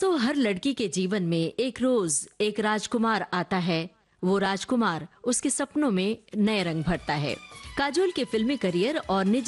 दोस्तों, हर लड़की के जीवन में एक रोज एक राजकुमार आता है। वो राजकुमार उसके सपनों में नए रंग भरता है। काजोल के फिल्मी करियर और निजी